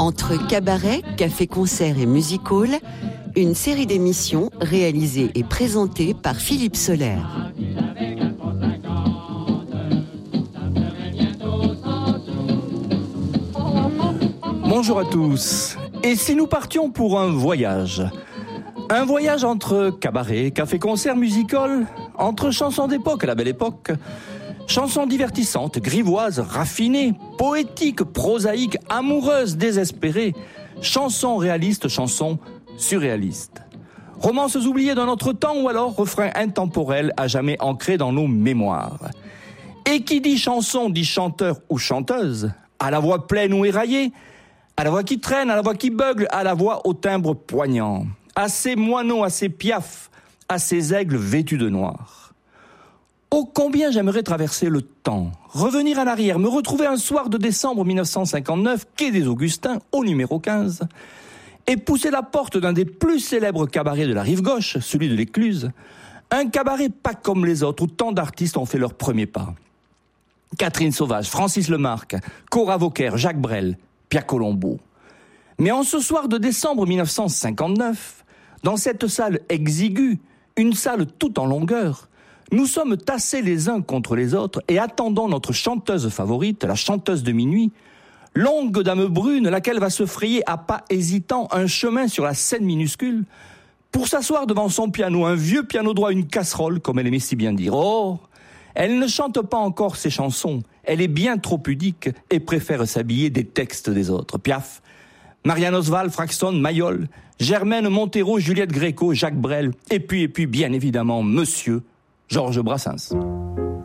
Entre cabaret, café-concert et music-hall, une série d'émissions réalisées et présentées par Philippe Soler. Bonjour à tous. Et si nous partions pour un voyage ? Un voyage entre cabaret, café-concert, music-hall, entre chansons d'époque, la belle époque, chansons divertissantes, grivoises, raffinées, poétiques, prosaïques, amoureuses, désespérées, chansons réalistes, chansons surréalistes. Romances oubliées d'un autre temps ou alors refrains intemporels à jamais ancrés dans nos mémoires. Et qui dit chanson dit chanteur ou chanteuse, à la voix pleine ou éraillée, à la voix qui traîne, à la voix qui bugle, à la voix au timbre poignant, à ces moineaux, à ces piafs, à ces aigles vêtus de noir. Oh, combien j'aimerais traverser le temps, revenir en arrière, me retrouver un soir de décembre 1959, quai des Augustins, au numéro 15, et pousser la porte d'un des plus célèbres cabarets de la rive gauche, celui de l'Écluse, un cabaret pas comme les autres, où tant d'artistes ont fait leur premier pas. Catherine Sauvage, Francis Lemarque, Cora Vauquer, Jacques Brel, Pierre Colombo. Mais en ce soir de décembre 1959, dans cette salle exiguë, une salle toute en longueur, nous sommes tassés les uns contre les autres et attendons notre chanteuse favorite, la chanteuse de minuit, longue dame brune, laquelle va se frayer à pas hésitants un chemin sur la scène minuscule, pour s'asseoir devant son piano, un vieux piano droit, une casserole, comme elle aimait si bien dire. Oh, elle ne chante pas encore ses chansons, elle est bien trop pudique et préfère s'habiller des textes des autres. Piaf, Marianne Oswald, Fraxon, Mayol, Germaine Montero, Juliette Gréco, Jacques Brel, et puis bien évidemment Monsieur Georges Brassens.